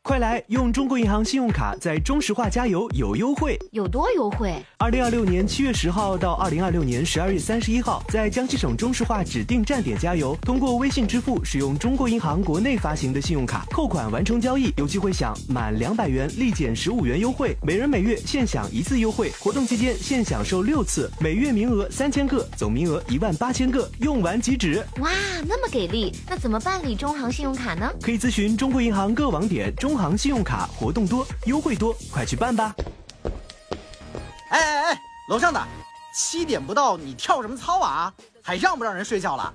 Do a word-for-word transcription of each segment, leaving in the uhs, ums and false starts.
快来用中国银行信用卡在中石化加油有优惠， 有多优惠？ 二零二六年七月十号到二零二六年十二月三十一号，在江西省中石化指定站点加油，通过微信支付使用中国银行国内发行的信用卡扣款完成交易，有机会享满两百元立减十五元优惠，每人每月限享一次优惠。活动期间限享受六次，每月名额三千个，总名额一万八千个，用完即止。 哇，那么给力！那怎么办理中行信用卡呢？ 可以咨询中国银行各网点，中行信用卡活动多，优惠多，快去办吧！ 哎哎哎，楼上的，七点不到，你跳什么操啊？还让不让人睡觉了？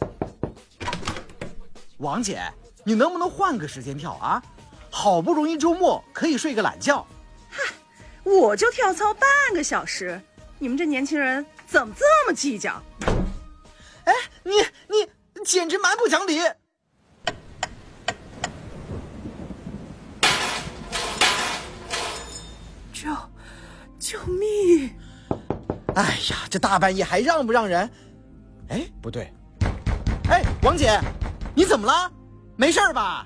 王姐，你能不能换个时间跳啊？好不容易周末可以睡个懒觉。 嗨，我就跳操半个小时，你们这年轻人怎么这么计较？ 哎，你你简直蛮不讲理！ 救救命！ 哎呀，这大半夜还让不让人？哎，不对，哎，王姐，你怎么了？没事吧？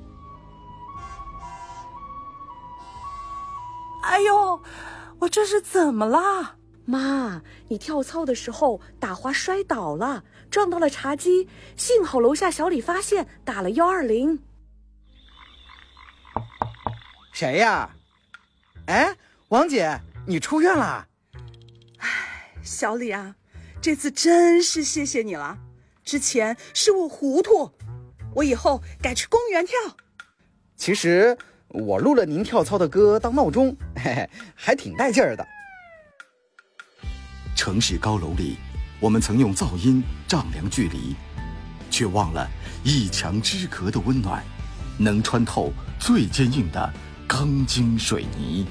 哎呦，我这是怎么了？ 妈，你跳操的时候打滑摔倒了，撞到了茶几，幸好楼下小李发现，打了幺二零。 谁呀？哎，王姐，你出院了？ 哎，小李啊，这次真是谢谢你了。之前是我糊涂，我以后改去公园跳。 其实我录了您跳操的歌当闹钟，嘿嘿，还挺带劲儿的。 城市高楼里，我们曾用噪音丈量距离，却忘了一墙之隔的温暖，能穿透最坚硬的钢筋水泥。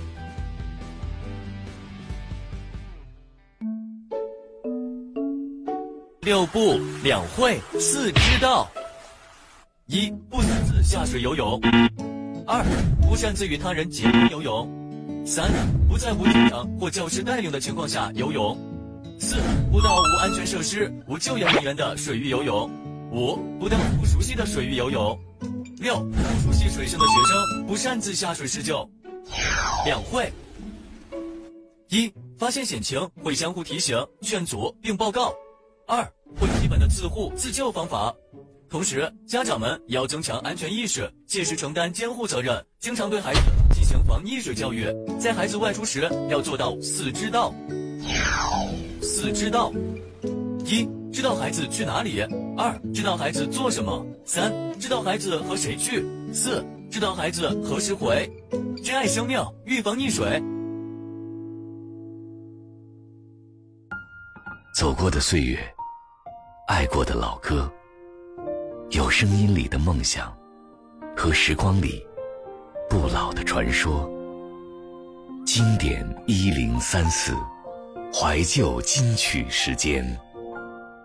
六不两会四知道：一、不擅自下水游泳；二、不擅自与他人结伴游泳；三、不在无警长或教师带领的情况下游泳；四、不到无安全设施、无救援人员的水域游泳；五、不到不熟悉的水域游泳；六、不熟悉水性的学生不擅自下水施救。两会：一、发现险情会相互提醒、劝阻并报告；二、会基本的自护自救方法。同时，家长们也要增强安全意识，切实承担监护责任，经常对孩子进行防溺水教育。在孩子外出时，要做到四知道。四知道：一、知道孩子去哪里；二、知道孩子做什么；三、知道孩子和谁去；四、知道孩子何时回。珍爱生命，预防溺水。 走过的岁月，爱过的老歌，有声音里的梦想，和时光里不老的传说。经典一零三四，怀旧金曲时间。